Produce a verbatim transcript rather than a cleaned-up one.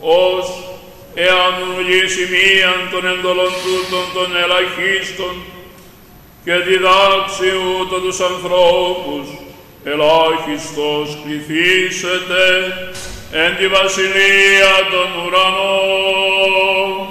ως εάν ουργήσει μίαν των εντολών τούτων των ελαχίστων και διδάξει ούτω τους ανθρώπους ελάχιστος κληθήσετε εν τη βασιλεία των ουρανών.